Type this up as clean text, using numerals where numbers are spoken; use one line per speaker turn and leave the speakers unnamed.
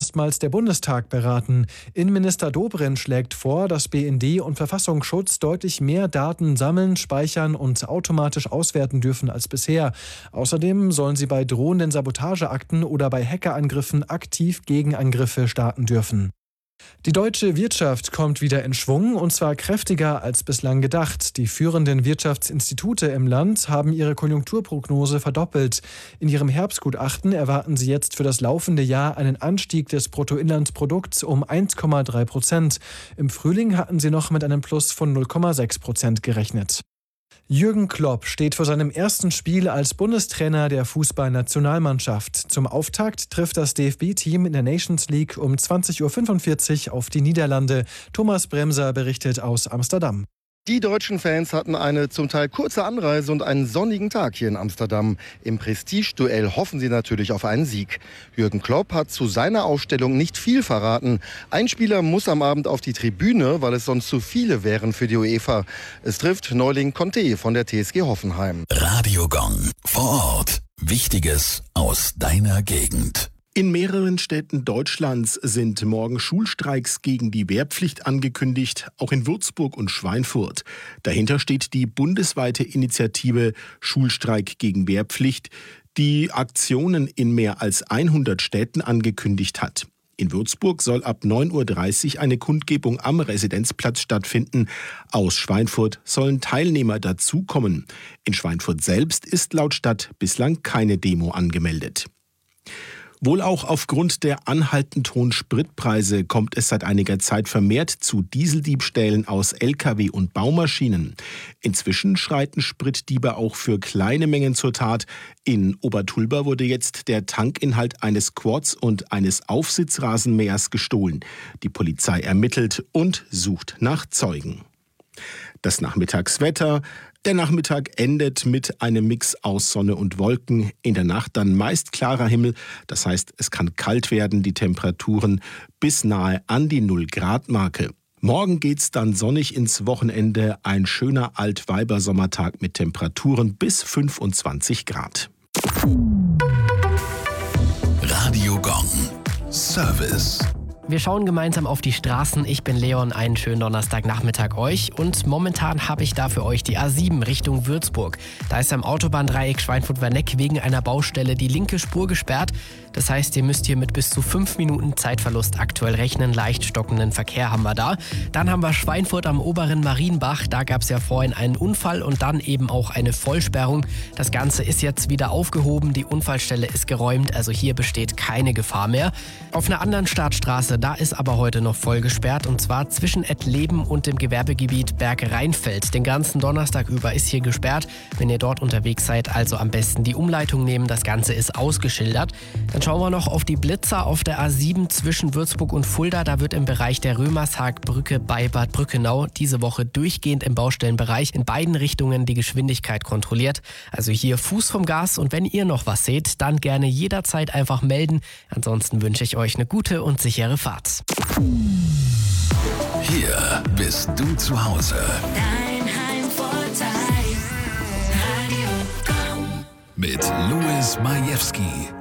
erstmals der Bundestag beraten. Innenminister Dobrindt schlägt vor, dass BND und Verfassungsschutz deutlich mehr Daten sammeln, speichern und automatisch auswerten dürfen als bisher. Außerdem sollen sie bei drohenden Sabotageakten oder bei Hackerangriffen aktiv Gegenangriffe starten dürfen. Die deutsche Wirtschaft kommt wieder in Schwung, und zwar kräftiger als bislang gedacht. Die führenden Wirtschaftsinstitute im Land haben ihre Konjunkturprognose verdoppelt. In ihrem Herbstgutachten erwarten sie jetzt für das laufende Jahr einen Anstieg des Bruttoinlandsprodukts um 1,3%. Im Frühling hatten sie noch mit einem Plus von 0,6% gerechnet. Jürgen Klopp steht vor seinem ersten Spiel als Bundestrainer der Fußballnationalmannschaft. Zum Auftakt trifft das DFB-Team in der Nations League um 20.45 Uhr auf die Niederlande. Thomas Bremser berichtet aus Amsterdam.
Die deutschen Fans hatten eine zum Teil kurze Anreise und einen sonnigen Tag hier in Amsterdam. Im Prestigeduell hoffen sie natürlich auf einen Sieg. Jürgen Klopp hat zu seiner Aufstellung nicht viel verraten. Ein Spieler muss am Abend auf die Tribüne, weil es sonst zu viele wären für die UEFA. Es trifft Neuling Conte von der TSG Hoffenheim.
Radio Gong. Vor Ort. Wichtiges aus deiner Gegend.
In mehreren Städten Deutschlands sind morgen Schulstreiks gegen die Wehrpflicht angekündigt, auch in Würzburg und Schweinfurt. Dahinter steht die bundesweite Initiative Schulstreik gegen Wehrpflicht, die Aktionen in mehr als 100 Städten angekündigt hat. In Würzburg soll ab 9.30 Uhr eine Kundgebung am Residenzplatz stattfinden. Aus Schweinfurt sollen Teilnehmer dazukommen. In Schweinfurt selbst ist laut Stadt bislang keine Demo angemeldet. Wohl auch aufgrund der anhaltend hohen Spritpreise kommt es seit einiger Zeit vermehrt zu Dieseldiebstählen aus Lkw und Baumaschinen. Inzwischen schreiten Spritdiebe auch für kleine Mengen zur Tat. In Obertulba wurde jetzt der Tankinhalt eines Quads und eines Aufsitzrasenmähers gestohlen. Die Polizei ermittelt und sucht nach Zeugen. Das Nachmittagswetter. Der Nachmittag endet mit einem Mix aus Sonne und Wolken. In der Nacht dann meist klarer Himmel. Das heißt, es kann kalt werden, die Temperaturen bis nahe an die 0-Grad-Marke. Morgen geht's dann sonnig ins Wochenende. Ein schöner Altweibersommertag mit Temperaturen bis 25 Grad.
Radio Gong. Service.
Wir schauen gemeinsam auf die Straßen. Ich bin Leon, einen schönen Donnerstagnachmittag euch. Und momentan habe ich da für euch die A7 Richtung Würzburg. Da ist am Autobahndreieck Schweinfurt-Werneck wegen einer Baustelle die linke Spur gesperrt. Das heißt, ihr müsst hier mit bis zu 5 Minuten Zeitverlust aktuell rechnen. Leicht stockenden Verkehr haben wir da. Dann haben wir Schweinfurt am oberen Marienbach. Da gab es ja vorhin einen Unfall und dann eben auch eine Vollsperrung. Das Ganze ist jetzt wieder aufgehoben. Die Unfallstelle ist geräumt, also hier besteht keine Gefahr mehr. Auf einer anderen Startstraße, da ist aber heute noch voll gesperrt, und zwar zwischen Ettleben und dem Gewerbegebiet Berg-Rheinfeld. Den ganzen Donnerstag über ist hier gesperrt. Wenn ihr dort unterwegs seid, also am besten die Umleitung nehmen. Das Ganze ist ausgeschildert. Dann schauen wir noch auf die Blitzer auf der A7 zwischen Würzburg und Fulda. Da wird im Bereich der Römershagbrücke bei Bad Brückenau diese Woche durchgehend im Baustellenbereich in beiden Richtungen die Geschwindigkeit kontrolliert. Also hier Fuß vom Gas, und wenn ihr noch was seht, dann gerne jederzeit einfach melden. Ansonsten wünsche ich euch eine gute und sichere Fahrt.
Hier bist du zu Hause.
Dein Heimvorteil. Radio Gong.
Mit Louis Majewski.